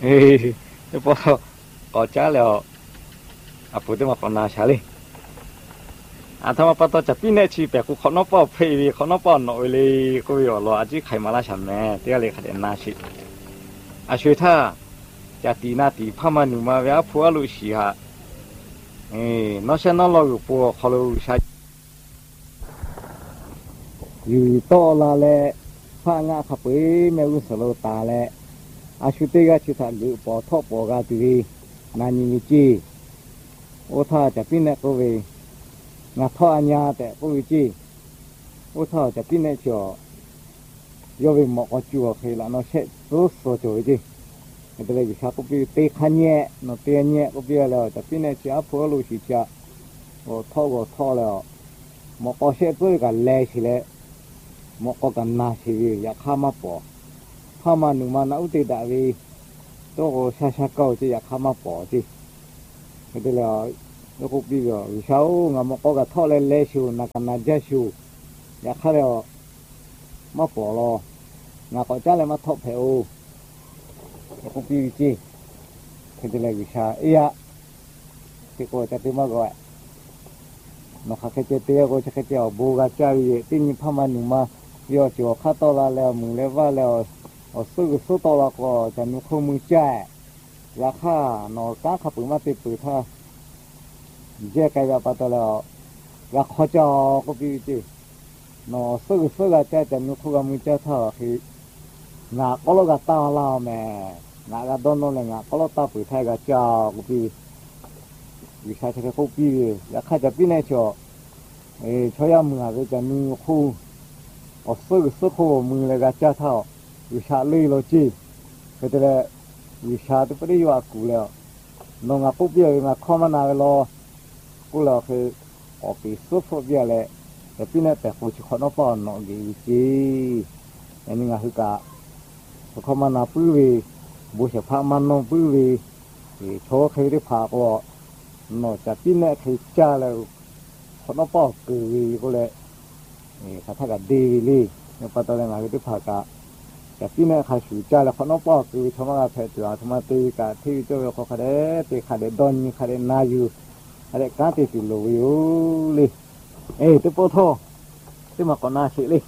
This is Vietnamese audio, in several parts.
ê cái bố có cha là à bố tôi mà còn nào xả đi à thằng mà bắt đầu chụp pin này chỉ bé cũng khó nó bỏ phê vì khó nó bỏ nội li cô hiểu lo chỉ khai mà là xả mẹ tiếc là khai đến nào xí à xuôi tha chả tí na tí phàm mà nụ mà về phù lu xí ha ê nó sẽ nó lo cái bố khó lu xả dù to là lệ pha ngã khắp ấy mẹ cũng sợ lo ta lệ à xuôi tây cái chỉ thằng lựa bỏ thọ bỏ cái gì nani mi chi ô tha chụp pin này cô về ngã thọ anh nhà để cô về chi ô tha chụp pin này cho do vì một cái chùa thì là nó sẽ rất sôi chổi chứ người ta lấy vì sao có bị tê khăn nhẹ nó tê nhẹ có bị là chụp pin này chỉ áp phở lu chỉ chả ô thọ là một cái sẽ tôi cả lệ chỉ lệ một cái na chỉ vì ya khăm bỏ mà nụ mà nấu thì đại vì tôi có sa câu chứ ya khăm bỏ chứ người ta là nó cũng bị rồi vì sao ngà một cái thọ lên lệ xu na cái na giá xu ya khăm là mà bỏ lo ngà có cha lại mà thọ phải ô nó cũng bị chứ người ta là vì sao ý ạ thì cô ta tìm mà gọi nó khác cái tiêu cô chắc cái tiêu bù gà chơi tin như phàm anh mà giờ chỗ khác to là leo mừng leo va leo ở số to là có cho nó không mừng chạy giá khá nó cá khắp bự mà tiếp bự tha giờ cái là bắt đầu là giá khó cho có bị chứ nó số là chạy cho nó không mừng chạy thở thì ngã có lo gà tao lao mẹ ngã gà đông nó là ngã có lo tao bự thay gà cho có bị vì sao cái không bị giá khá cho bị này cho cho em mừng à cái cho nó khu ở số khu mừng là gà cha thao vì sao lấy lo chi cái đó là vì sao tôi phải đi vào cụ là nó ngã bốc bia ngã không mà nào lo cụ là cái ở cái số phổ bia là cái pin này phải phụ cho họ nó bỏ nó gì chi anh ngã hư cả không mà nào bự vì bố sẽ phá man nó bự vì thì cho cái đi phá qua nó chả pin này thì cha là họ nó bỏ cứ vì có lẽเขาถ้ากับดีเลยเนี่ยพอตอนนั้นก็ที่ผ่ากะแต่พี่เนี่ยเขาสูจาแล้วเขาน้องป้อคือทำมาเพจตัวทำมาตีกะที่เจ้าเขาขาดตีขาดดอนขาดนาอยู่ขาดการตีสิลูอยู่เลยที่ปอทอที่มาก่อนนาสิเลย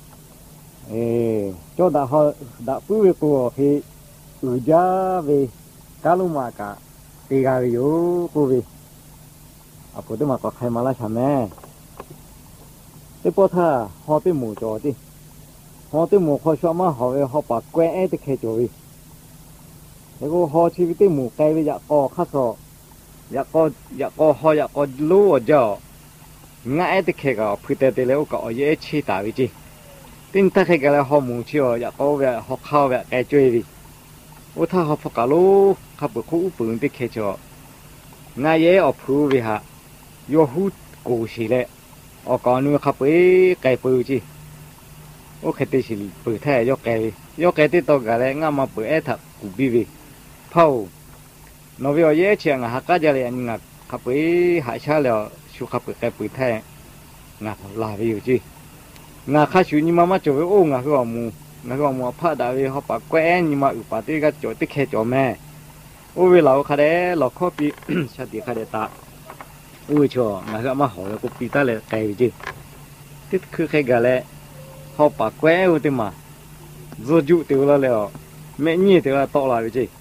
เจ้าด่าเขาด่าปื้อกูคือจ้าเวกาลุมากะตีกาอยู่กูเวอ่ะพอที่มาก่อนใครมาละฉันแม่ที่พอท่าหอที่หมูจอดิหอที่หมูเขาชอบมาหอเขาปากแกว้ที่เคจอยแล้วก็หอชีวิตที่หมูไกลไปอยากก่อข้าศอกอยากก่อหออยากก่อรู้ว่าเจ้าง่ายที่เคก็พื้นแต่แล้วก็เอาเยอะชีตาวิจิติ้งถ้าเคก็แล้วหอหมูเชียวอยากก่อแบบหอข้าวแบบไก่จุยดิว่าถ้าหอพกาลูขับไปคู่ปืนที่เคจอง่ายเยอะเอาพูวิฮะโยหูกูสิเลยở còn nuôi khắp ấy cây bự chứ, ô cái tê chỉ bự thế do cái tê to cái này ngắm mà bự ấy thật cũng bị vì, phao, nó bây giờ dễ chịu ngà cá giờ này ngà khắp ấy hải sản là số khắp cái bự thế, ngà là ví dụ chứ, ngà cá số nhưng mà chỗ ô ngà cái mù phát đã vì họ bắt quen nhưng mà ở bắt tê cái chỗ tê khe chỗ mẹ, ô vì lão cái đấy lão khó bị sao thì cái đấy ta ui cho ngài gã mà hỏi là có bị ta lại cày chứ tức cứ cái gà lẹ họ bà quét ui thế mà rồi dụ tiêu là lẹ mẹ nhỉ tiêu là to lại chứ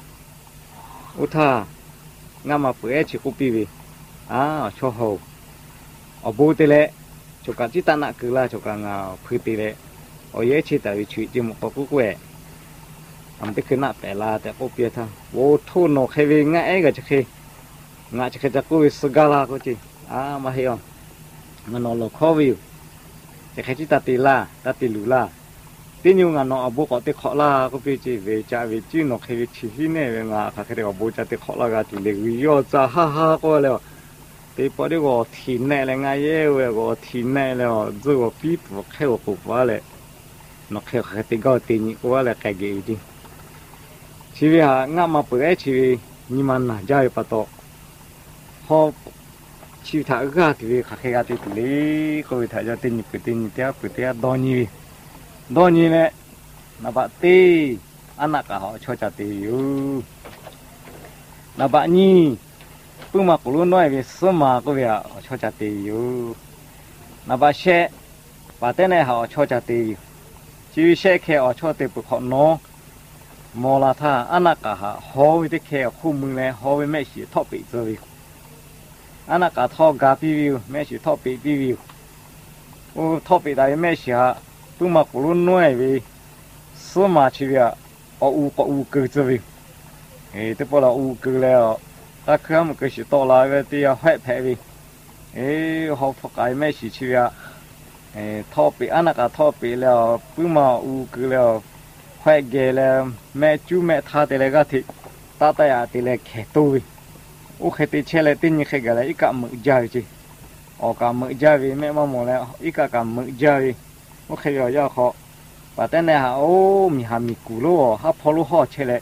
ui tha ngà mà bữa chỉ có bị cho hầu ở bố tê lẹ cho cả chỉ ta nã cứ là cho cả ngà phi tê lẹ ở dễ chỉ tại vì chuyện chỉ một có cú quẹt làm cái nã bẻ là tại có bia tha ô thôn nó khai về ngã cái chứ khi ngã chỉ cái cô segala cô chị mà hiểu mà nó là khó view chỉ cái chỉ ta tì lù la tí nhiều ngà nó bố có tí khó la cô biết chị về cha về chứ nó khi chỉ hi nè về ngà cái đấy bố cha tí khó la cái thì lấy yo cha ha côเลยtí bỏ đi có thìn này là ngay耶về có thìn này là rồi có bít có khéo cục quáเลยnó khéo cái tí có tí nhị quá là cái gì đi chỉ vì ngà mà bữa ấy chỉ nhưng mà nãy giờ bắt đầu họ chịu thả gà thì khắc gà thì lấy coi thả cho tin nhịp đo nhì này là bạn tê anh cả họ cho chặt tiêu là bạn nhi bữa mà cũng luôn nói về số mà có việc cho chặt tiêu là bạn sẽ và tên này họ cho chặt tiêu chứ sẽ khi họ cho tiêu họ nó mà là tha anh cả họ với cái khi khu mừng này họ với mấy sự thọ bị rồi anh cả thọ gà review mấy sự thọ bị review ô thọ bị đại mấy sự bữa mà cũng luôn nói về số mà chỉ việc ở u cơ rồi thì tôi bảo là u cơ là ta cứ một cái sự to lại về thì phải phải vì họ phải cái mấy sự chỉ việc thọ bị anh cả thọ bị là bữa mà u cơ là phải ghé là mẹ chú mẹ tha thì là cái thì ta tay à thì là khét tôi ô khét thì chơi là tin như khét cái là ít cả mực dài chứ cả mực dài vì mẹ mong muốn là ít cả mực dài ô khét rồi do họ và tên này ô mi cũ luôn ha phô luôn họ chơi lại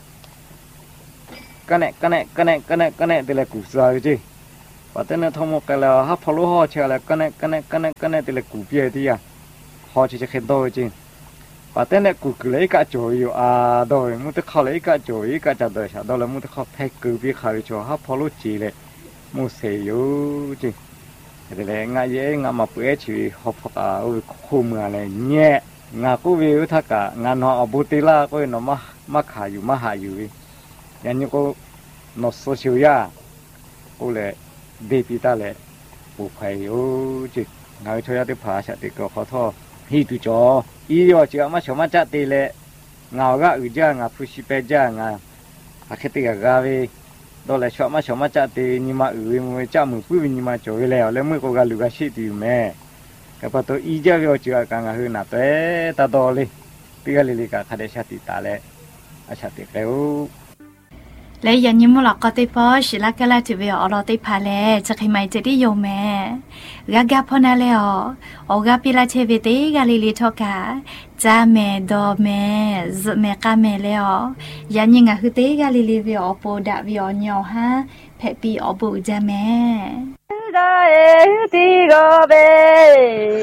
cái này thì là cũ dài chứ và tên này thông một cái là ha phô luôn họ chơi lại cái này thì là cũ bia đi à họ chỉ khét tôi chứ và tên này cũ lấy cả chỗ rồi muốn tới khó lấy cả chỗ cả chả đời sao đó là muốn tới khó phải cứ biết khai chỗ ha phô luôn chỉ lại muốn xây yếu chứ thì là ngay dễ ngay mà bữa chỉ học cả khu mà này nhẹ ngà cô về thắc cả ngà nó ở bút la cô nó mà kháอยู่mà hạiอยู่ยังnhư cô nó số chiều ya cô lệ đi bị ta lệ bù phải ô chứ ngài cho ra đi phá sẽ đi có khó thọ hi tu cho ý yo chứ mà chồng mà chặt đi lệ ngào gà ở ra ngà phu sĩ bé ra ngà cái tiệc gà về đó là chồng mà chặt đi nhưng mà ở mới chăm mừng phu nhưng mà chơi lèo lấy mới có gà lùa xí thì mẹ cái bắt đầu ý ra về chưa càng hơn nào thế ta đo đi bây giờ đi cả khai sát thì ta lệ sát thì kéo lấy giờ như một lọ có tay phô chỉ là cái là chỉ về ở lọ tay phá lệ chắc khi mày chỉ đi dùng mẹ gà phô nè lệ ở gà pi là chơi về tay gà lì cho cả cha mẹ đò mẹ dự mẹ ca mẹ lệ giờ như ngà hư tay gà lì về ở bồ đã về ở nhau ha phải pi ở bồ cha mẹ đi go về